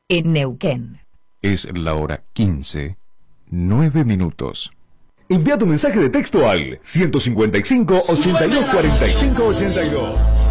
en Neuquén. Es la hora 15, 9 minutos. Envía tu mensaje de texto al 155 82 45 82.